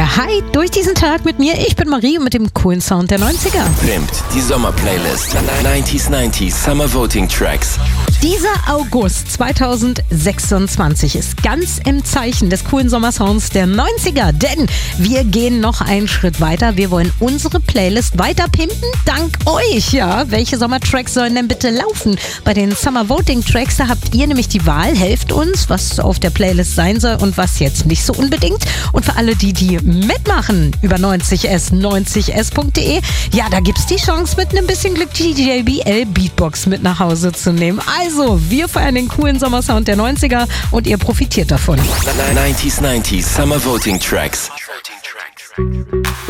Ja, hi, durch diesen Tag mit mir. Ich bin Marie und mit dem coolen Sound der 90er. Pimpt, die Sommerplaylist. 90s Summer Voting Tracks. Dieser August 2026 ist ganz im Zeichen des coolen Sommersounds der 90er, denn wir gehen noch einen Schritt weiter. Wir wollen unsere Playlist weiter pimpen, dank euch. Ja, welche Sommertracks sollen denn bitte laufen? Bei den Summer Voting Tracks, da habt ihr nämlich die Wahl. Helft uns, was auf der Playlist sein soll und was jetzt nicht so unbedingt. Und für alle, die mitmachen über 90s.de, ja, da gibt's die Chance, mit einem bisschen Glück die JBL Beatbox mit nach Hause zu nehmen. Also, wir feiern den coolen Sommersound der 90er und ihr profitiert davon. 90s Summer Voting Tracks.